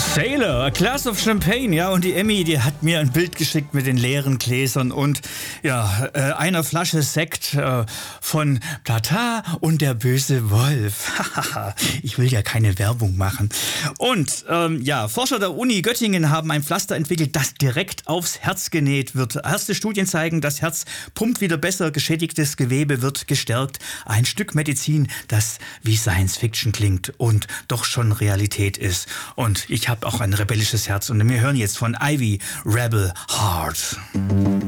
Sailor, A Glass of Champagne, ja, und die Emmy, die hat mir ein Bild geschickt mit den leeren Gläsern und ja, einer Flasche Sekt von Plata und der böse Wolf. Ich will ja keine Werbung machen. Und ja, Forscher der Uni Göttingen haben ein Pflaster entwickelt, das direkt aufs Herz genäht wird. Erste Studien zeigen, das Herz pumpt wieder besser, geschädigtes Gewebe wird gestärkt. Ein Stück Medizin, das wie Science Fiction klingt und doch schon Realität ist. Und ich habe auch ein rebellisches Herz und wir hören jetzt von Ivy Rebel Heart.